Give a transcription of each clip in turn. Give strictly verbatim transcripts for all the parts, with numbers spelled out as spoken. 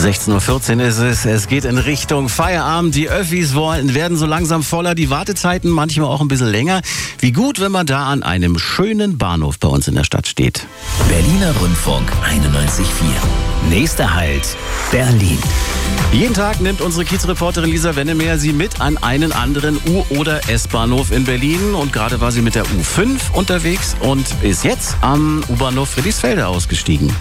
sechzehn Uhr vierzehn ist es. Es geht in Richtung Feierabend. Die Öffis wollen, werden so langsam voller. Die Wartezeiten manchmal auch ein bisschen länger. Wie gut, wenn man da an einem schönen Bahnhof bei uns in der Stadt steht. Berliner Rundfunk einundneunzig Komma vier. Nächster Halt, Berlin. Jeden Tag nimmt unsere Kiezreporterin Lisa Wennemeyer Sie mit an einen anderen U- oder S-Bahnhof in Berlin. Und gerade war sie mit der U fünf unterwegs und ist jetzt am U-Bahnhof Friedrichsfelde ausgestiegen.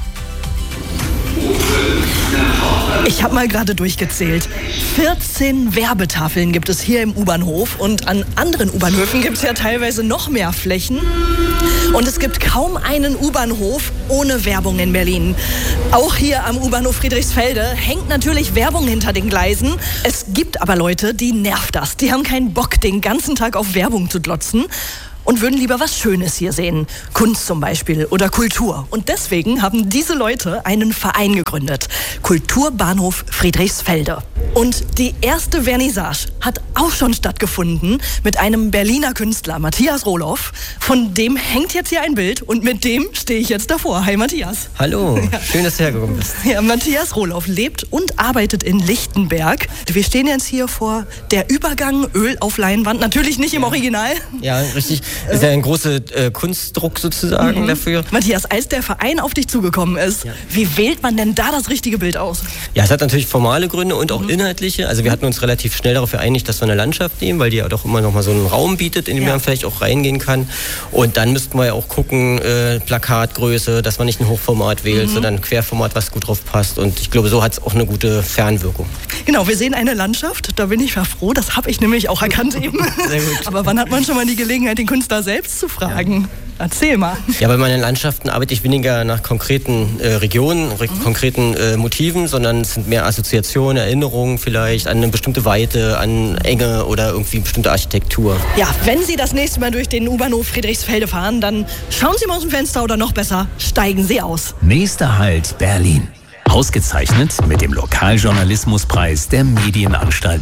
Ich habe mal gerade durchgezählt. vierzehn Werbetafeln gibt es hier im U-Bahnhof und an anderen U-Bahnhöfen gibt es ja teilweise noch mehr Flächen. Und es gibt kaum einen U-Bahnhof ohne Werbung in Berlin. Auch hier am U-Bahnhof Friedrichsfelde hängt natürlich Werbung hinter den Gleisen. Es gibt aber Leute, die nervt das. Die haben keinen Bock, den ganzen Tag auf Werbung zu glotzen. Und würden lieber was Schönes hier sehen. Kunst zum Beispiel oder Kultur. Und deswegen haben diese Leute einen Verein gegründet. Kulturbahnhof Friedrichsfelde. Und die erste Vernissage hat auch schon stattgefunden mit einem Berliner Künstler, Matthias Rohloff. Von dem hängt jetzt hier ein Bild und mit dem stehe ich jetzt davor. Hi Matthias. Hallo, ja. Schön, dass du hergekommen bist. Ja, Matthias Rohloff lebt und arbeitet in Lichtenberg. Wir stehen jetzt hier vor der Übergang Öl auf Leinwand. Natürlich nicht im ja. Original. Ja, richtig. Das ist ja ein großer äh, Kunstdruck sozusagen mhm. dafür. Matthias, als der Verein auf dich zugekommen ist, ja. wie wählt man denn da das richtige Bild aus? Ja, es hat natürlich formale Gründe und auch mhm. inhaltliche. Also wir hatten uns relativ schnell darauf geeinigt, dass wir eine Landschaft nehmen, weil die ja doch immer noch mal so einen Raum bietet, in dem ja. man vielleicht auch reingehen kann. Und dann müssten wir ja auch gucken, äh, Plakatgröße, dass man nicht ein Hochformat wählt, mhm. sondern ein Querformat, was gut drauf passt. Und ich glaube, so hat es auch eine gute Fernwirkung. Genau, wir sehen eine Landschaft, da bin ich froh, das habe ich nämlich auch erkannt eben. Sehr gut. Aber wann hat man schon mal die Gelegenheit, den Künstler selbst zu fragen? Ja. Erzähl mal. Ja, bei meinen Landschaften arbeite ich weniger nach konkreten äh, Regionen, re- mhm. konkreten äh, Motiven, sondern es sind mehr Assoziationen, Erinnerungen vielleicht an eine bestimmte Weite, an Enge oder irgendwie bestimmte Architektur. Ja, wenn Sie das nächste Mal durch den U-Bahnhof Friedrichsfelde fahren, dann schauen Sie mal aus dem Fenster oder noch besser, steigen Sie aus. Nächster Halt, Berlin. Ausgezeichnet mit dem Lokaljournalismuspreis der Medienanstalt